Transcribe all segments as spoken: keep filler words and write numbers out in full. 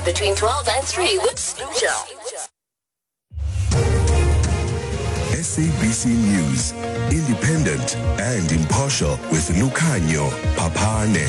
between twelve and three with Sluja. S A B C News, independent and impartial with Lukhanyo Papane.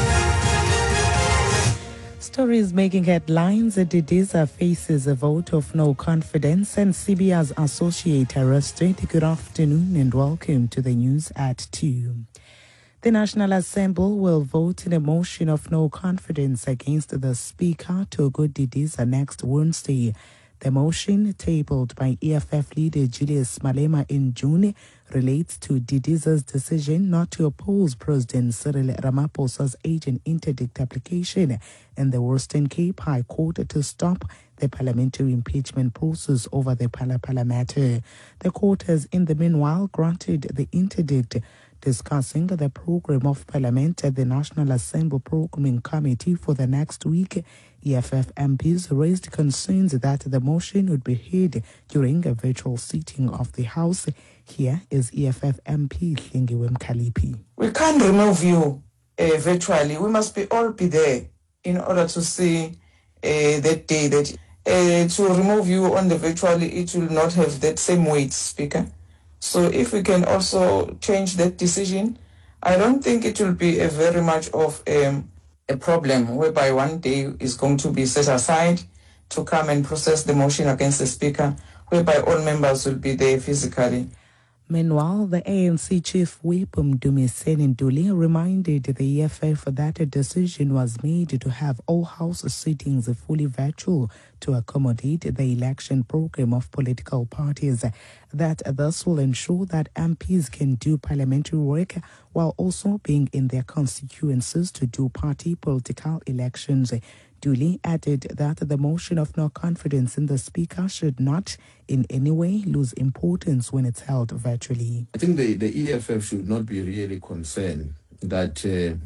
Stories making headlines. Didiza faces a vote of no confidence and C B R's associate arrested. Good afternoon and welcome to the news at two. The National Assembly will vote in a motion of no confidence against the Speaker, Togo Didiza, next Wednesday. The motion, tabled by E F F leader Julius Malema in June, relates to Didiza's decision not to oppose President Cyril Ramaphosa's agent interdict application in the Western Cape High Court to stop the parliamentary impeachment process over the Phala Phala matter. The court has, in the meanwhile, granted the interdict. Discussing the program of Parliament at the National Assembly Programming Committee for the next week, E F F M Ps raised concerns that the motion would be heard during a virtual sitting of the House. Here is E F F M P Hlengiwe Mkhaliphi. We can't remove you uh, virtually. We must be all be there in order to see uh, that day. That uh, to remove you on the virtually, it will not have that same weight, Speaker. So if we can also change that decision, I don't think it will be a very much of um, a problem whereby one day is going to be set aside to come and process the motion against the Speaker, whereby all members will be there physically. Meanwhile, the A N C chief whip Mdumiseni Nduli reminded the E F F that a decision was made to have all House sittings fully virtual to accommodate the election program of political parties. That this will ensure that M Ps can do parliamentary work while also being in their constituencies to do party political elections. Nduli added that the motion of no confidence in the Speaker should not in any way lose importance when it's held virtually. I think the, the E F F should not be really concerned that uh,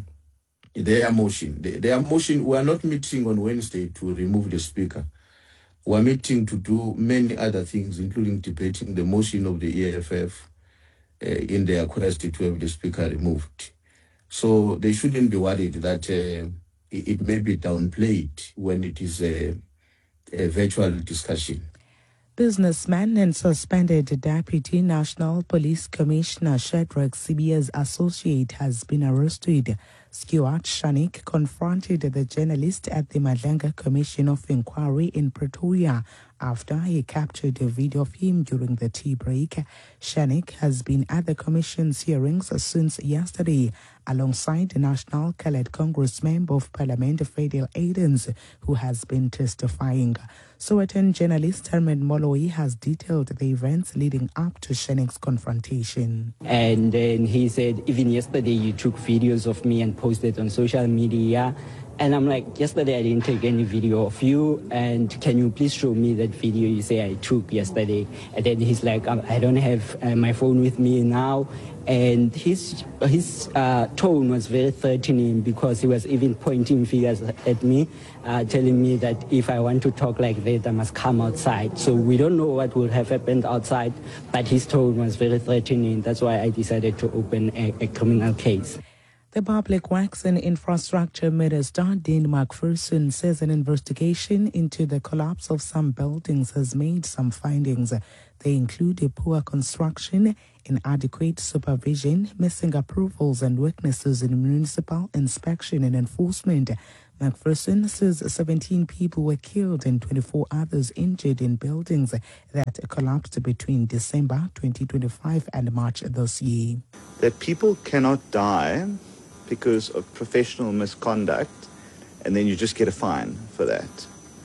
their motion, their motion, we are not meeting on Wednesday to remove the Speaker. We are meeting to do many other things, including debating the motion of the E F F uh, in their quest to have the Speaker removed. So they shouldn't be worried that uh, it may be downplayed when it is a, a virtual discussion. Businessman and suspended Deputy National Police Commissioner Shadrack Sibiya's associate has been arrested. Stuart Shanik confronted the journalist at the Madlanga Commission of Inquiry in Pretoria after he captured a video of him during the tea break. Shanik has been at the Commission's hearings since yesterday, alongside the National Colored Congress Member of Parliament, Fadil Aidens, who has been testifying. Sowetan journalist Herman Moloi has detailed the events leading up to Shanik's confrontation. And then he said, even yesterday you took videos of me and posted on social media. And I'm like, yesterday I didn't take any video of you, and can you please show me that video you say I took yesterday? And then he's like, I don't have uh, my phone with me now. And his his uh, tone was very threatening because he was even pointing fingers at me, uh, telling me that if I want to talk like that, I must come outside. So we don't know what would have happened outside, but his tone was very threatening. That's why I decided to open a, a criminal case. The Public Works and Infrastructure Minister, Dean McPherson, says an investigation into the collapse of some buildings has made some findings. They include a poor construction, inadequate supervision, missing approvals and weaknesses in municipal inspection and enforcement. McPherson says seventeen people were killed and twenty-four others injured in buildings that collapsed between December twenty twenty-five and March this year. That people cannot die because of professional misconduct, and then you just get a fine for that.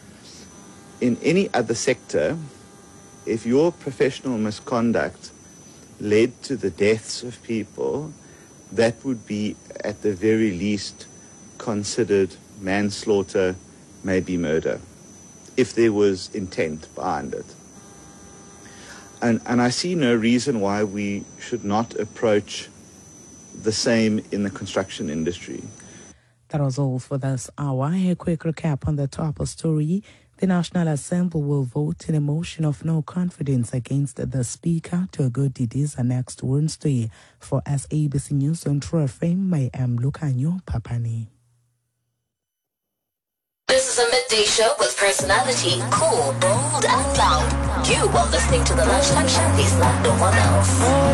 In any other sector, if your professional misconduct led to the deaths of people, that would be at the very least considered manslaughter, maybe murder, if there was intent behind it. And, and I see no reason why we should not approach the same in the construction industry. That was all for this hour. A quick recap on the top of story. The National Assembly will vote in a motion of no confidence against the Speaker, Togo Didiza, next Wednesday. For S A B C News on True F M, I am Lukhanyo Papane. This is is a midday show with personality, cool, bold, and loud. You are listening to the Lunchtime Shanties like no one else.